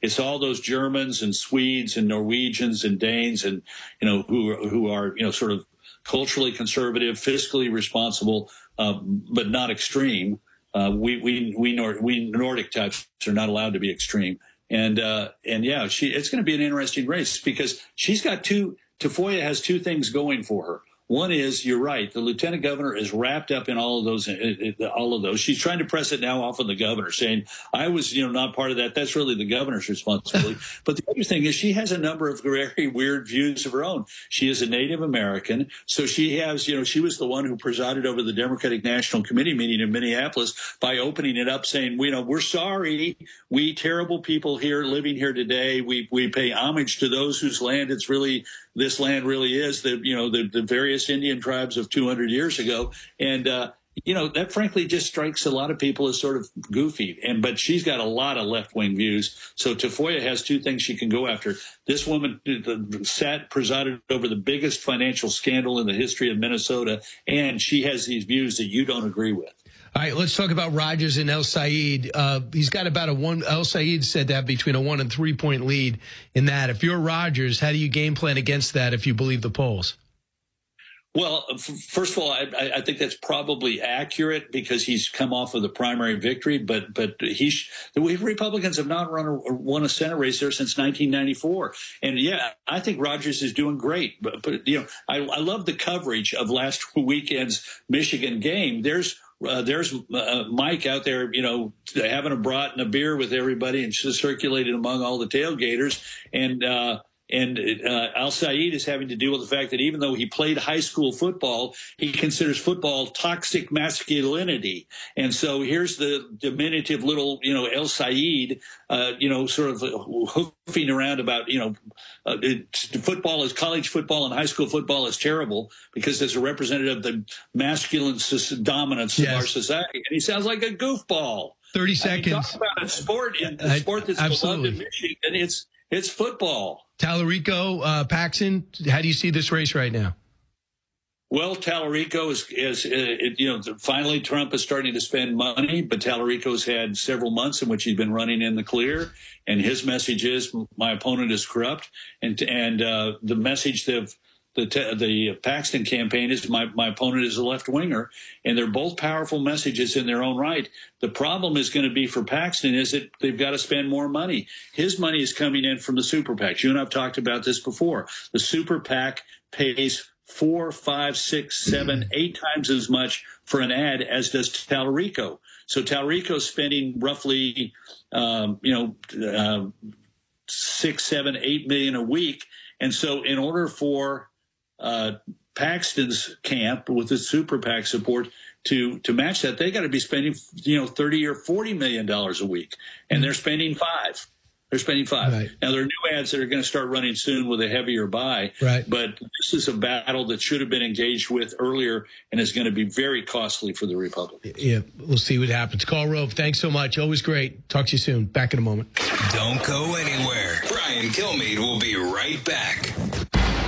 It's all those Germans and Swedes and Norwegians and Danes and, who are, sort of culturally conservative, fiscally responsible, but not extreme. We Nordic types are not allowed to be extreme. And yeah, it's going to be an interesting race because Tafoya has two things going for her. One is, you're right, the lieutenant governor is wrapped up in all of those. She's trying to press it now off on the governor, saying, I was, not part of that. That's really the governor's responsibility. But the other thing is she has a number of very weird views of her own. She is a Native American. So she has, she was the one who presided over the Democratic National Committee meeting in Minneapolis by opening it up saying, we're sorry. We terrible people here living here today. We pay homage to those whose land this land really is the various Indian tribes of 200 years ago. And, that frankly just strikes a lot of people as sort of goofy. But she's got a lot of left-wing views. So Tafoya has two things she can go after. This woman presided over the biggest financial scandal in the history of Minnesota, and she has these views that you don't agree with. All right, let's talk about Rogers and El Said. He's got about El Said said that between a 1 and 3 point lead in that. If you're Rogers, how do you game plan against that if you believe the polls? Well, first of all, I think that's probably accurate because he's come off of the primary victory. But the Republicans have not won a Senate race there since 1994. And yeah, I think Rogers is doing great. But I love the coverage of last weekend's Michigan game. There's Mike out there, having a brat and a beer with everybody and just circulating among all the tailgaters. And Al Said is having to deal with the fact that even though he played high school football, he considers football toxic masculinity. And so here's the diminutive little, El Said, sort of hoofing around about, college football and high school football is terrible because it's a representative of the masculine dominance of our society. And he sounds like a goofball. 30 seconds. Talk about a sport that's beloved in Michigan. It's football. Tallarico, Paxton, how do you see this race right now? Well, Tallarico is finally Trump is starting to spend money, but Tallarico's had several months in which he's been running in the clear, and his message is my opponent is corrupt, and the message of the Paxton campaign is my opponent is a left-winger, and they're both powerful messages in their own right. The problem is going to be for Paxton is that they've got to spend more money. His money is coming in from the super PACs. You and I've talked about this before. The super PAC pays 4, 5, 6, 7, 8 times as much for an ad as does Tallarico. So Tallarico's spending roughly, 6, 7, 8 million a week. And so in order for Paxton's camp with the super PAC support to match that, they got to be spending, $30 or $40 million a week. And they're spending 5. They're spending 5. Right. Now, there are new ads that are going to start running soon with a heavier buy. Right. But this is a battle that should have been engaged with earlier and is going to be very costly for the Republicans. Yeah, we'll see what happens. Karl Rove, thanks so much. Always great. Talk to you soon. Back in a moment. Don't go anywhere. Brian Kilmeade will be right back.